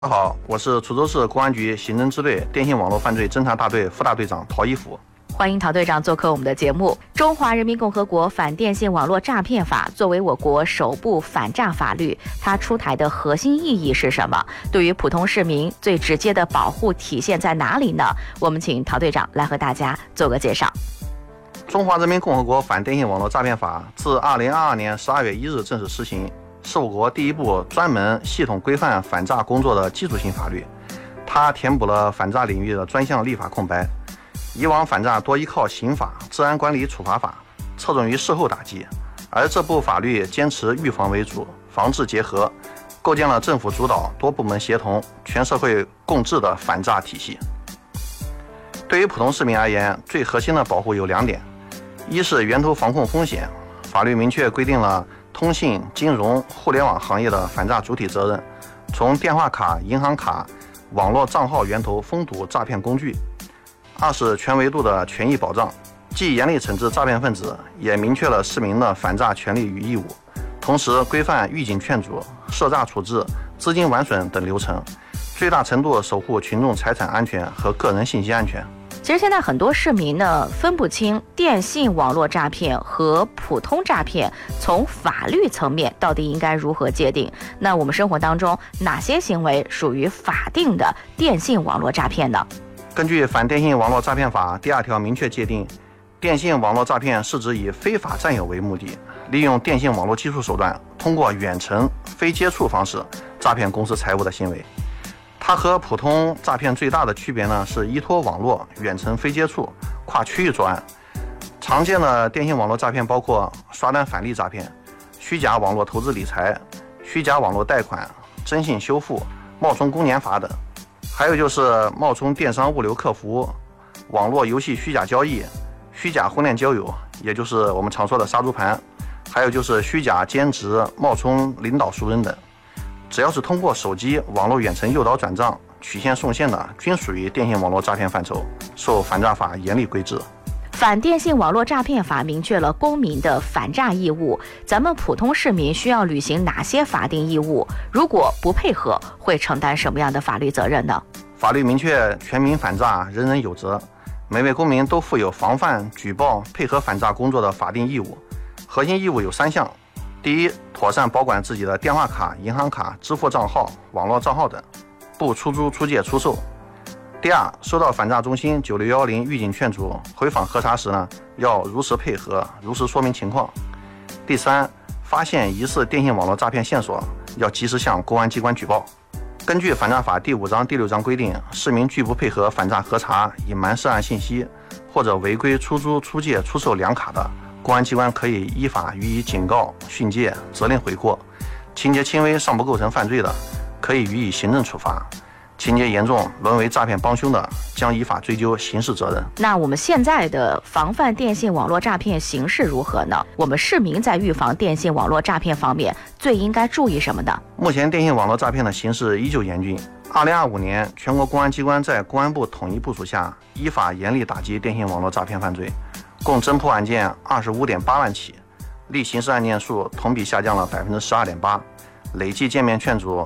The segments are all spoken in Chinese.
大家好，我是滁州市公安局刑侦支队电信网络犯罪侦查大队副大队长陶一甫。 欢迎陶队长做客我们的节目。中华人民共和国反电信网络诈骗法作为我国首部反诈法律，它出台的核心意义是什么？对于普通市民最直接的保护体现在哪里呢？我们请陶队长来和大家做个介绍。 中华人民共和国反电信网络诈骗法自2022年12月1日正式施行，是我国第一部专门系统规范反诈工作的基础性法律。它填补了反诈领域的专项立法空白。以往反诈多依靠刑法、治安管理处罚法，侧重于事后打击，而这部法律坚持预防为主，防治结合，构建了政府主导、多部门协同、全社会共治的反诈体系。对于普通市民而言，最核心的保护有2点：一是源头防控风险，法律明确规定了通信、金融、互联网行业的反诈主体责任，从电话卡、银行卡、网络账号源头封堵诈骗工具。二是全维度的权益保障，既严厉惩治诈骗分子，也明确了市民的反诈权利与义务，同时规范预警劝阻、涉诈处置、资金完损等流程，最大程度守护群众财产安全和个人信息安全。 其实现在很多市民呢分不清电信网络诈骗和普通诈骗，从法律层面到底应该如何界定？那我们生活当中哪些行为属于法定的电信网络诈骗呢？ 根据《反电信网络诈骗法》第2条明确界定，电信网络诈骗是指以非法占有为目的，利用电信网络技术手段，通过远程非接触方式诈骗公司财物的行为。它和普通诈骗最大的区别呢，是依托网络、远程非接触、跨区域作案。常见的电信网络诈骗包括刷单返利诈骗、虚假网络投资理财、虚假网络贷款、征信修复、冒充公检法等。还有就是冒充电商物流客服、网络游戏虚假交易、虚假婚恋交友，也就是我们常说的杀猪盘，还有就是虚假兼职、冒充领导熟人等。只要是通过手机、网络远程诱导转账、曲线送现的，均属于电信网络诈骗范畴，受反诈法严厉规制。 反电信网络诈骗法明确了公民的反诈义务，咱们普通市民需要履行哪些法定义务？如果不配合，会承担什么样的法律责任呢？ 法律明确全民反诈，人人有责，每位公民都负有防范、举报、配合反诈工作的法定义务。核心义务有3项：第一，妥善保管自己的电话卡、银行卡、支付账号、网络账号等，不出租、出借、出售。第二，收到反诈中心9610预警劝阻、回访核查时呢，要如实配合，如实说明情况。第三，发现疑似电信网络诈骗线索，要及时向公安机关举报。根据反诈法第5章、第6章规定，市民拒不配合反诈核查、隐瞒涉案信息，或者违规出租、出借、出售2卡的，公安机关可以依法予以警告、训诫、责令悔过；情节轻微尚不构成犯罪的，可以予以行政处罚；情节严重沦为诈骗帮凶的，将依法追究刑事责任。 那我们现在的防范电信网络诈骗形势如何呢？我们市民在预防电信网络诈骗方面最应该注意什么呢？ 目前电信网络诈骗的形势依旧严峻。2025年，全国公安机关在公安部统一部署下，依法严厉打击电信网络诈骗犯罪，共侦破案件25.8万起，历刑事案件数同比下降了12.8%，累计见面劝阻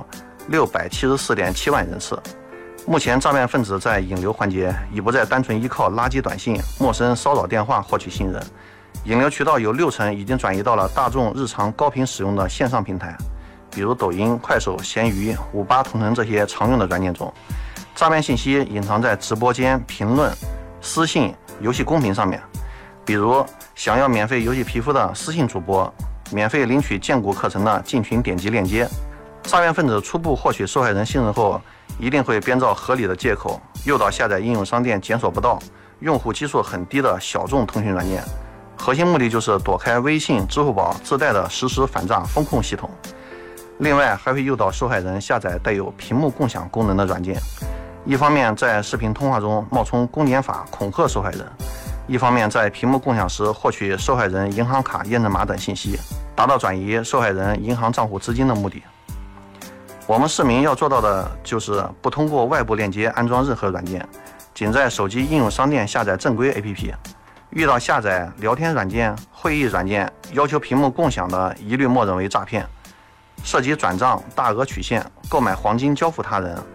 674.7万人次。目前诈骗分子在引流环节已不再单纯依靠垃圾短信、陌生骚扰电话获取信任，引流渠道有60%已经转移到了大众日常高频使用的线上平台，比如抖音、快手、闲鱼、58同城这些常用的软件中。诈骗信息隐藏在直播间、评论、私信、游戏公屏上面，比如想要免费游戏皮肤的私信主播，免费领取荐股课程的进群点击链接。诈骗分子初步获取受害人信任后，一定会编造合理的借口，诱导下载应用商店检索不到、用户基数很低的小众通讯软件，核心目的就是躲开微信、支付宝自带的实时反诈风控系统。另外，还会诱导受害人下载带有屏幕共享功能的软件，一方面在视频通话中冒充公检法恐吓受害人，一方面在屏幕共享时获取受害人银行卡验证码等信息，达到转移受害人银行账户资金的目的。我们市民要做到的就是不通过外部链接安装任何软件，仅在手机应用商店下载正规 APP。遇到下载聊天软件、会议软件要求屏幕共享的，一律默认为诈骗。 涉及转账、大额取现、购买黄金交付他人、